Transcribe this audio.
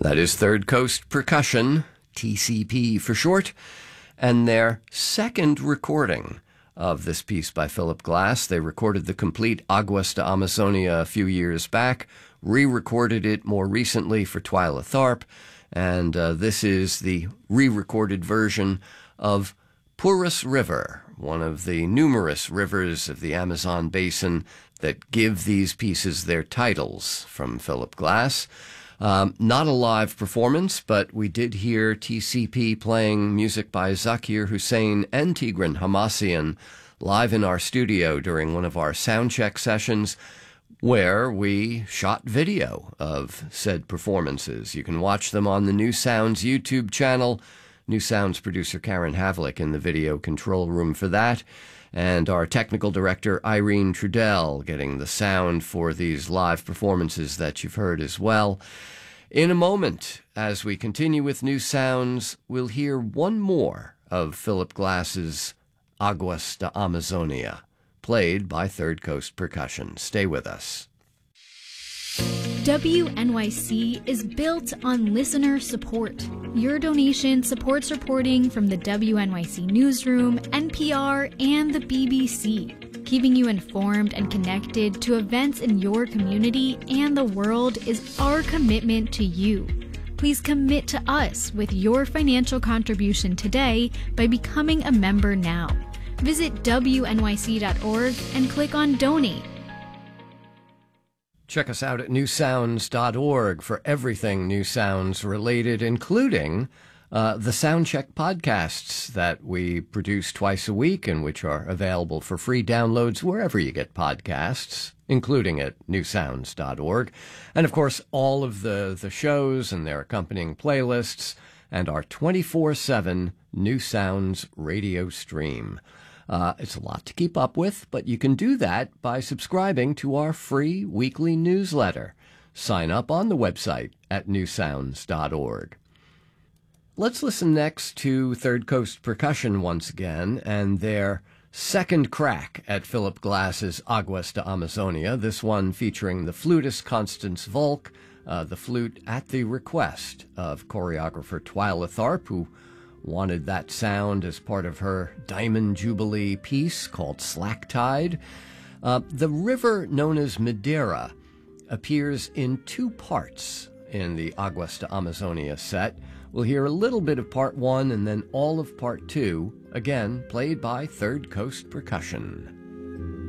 That is Third Coast Percussion, TCP for short, and their second recording of this piece by Philip Glass. They recorded the complete Aguas de Amazonia a few years back, re-recorded it more recently for Twyla Tharp, and this is the re-recorded version of Purus River, one of the numerous rivers of the Amazon basin that give these pieces their titles from Philip Glass. Not a live performance, but we did hear TCP playing music by Zakir Hussain and Tigran Hamasyan live in our studio during one of our soundcheck sessions, where we shot video of said performances. You can watch them on the New Sounds YouTube channel. New Sounds producer Karen Havlick in the video control room for that, and our technical director Irene Trudell getting the sound for these live performances that you've heard as well. In a moment, as we continue with New Sounds, we'll hear one more of Philip Glass's Aguas de Amazonia, played by Third Coast Percussion. Stay with us. WNYC is built on listener support. Your donation supports reporting from the WNYC Newsroom, NPR, and the BBC. Keeping you informed and connected to events in your community and the world is our commitment to you. Please commit to us with your financial contribution today by becoming a member now. Visit WNYC.org and click on Donate. Check us out at newsounds.org for everything New Sounds related, including the Soundcheck podcasts that we produce twice a week and which are available for free downloads wherever you get podcasts, including at newsounds.org. And, of course, all of the shows and their accompanying playlists and our 24/7 New Sounds radio stream. It's a lot to keep up with, but you can do that by subscribing to our free weekly newsletter. Sign up on the website at newsounds.org. Let's listen next to Third Coast Percussion once again and their second crack at Philip Glass's Aguas de Amazonia, this one featuring the flutist Constance Volk, the flute at the request of choreographer Twyla Tharp, who wanted that sound as part of her Diamond Jubilee piece called Slack Tide. The river known as Madeira appears in two parts in the Aguas de Amazonia set. We'll hear a little bit of part one and then all of part two, again played by Third Coast Percussion.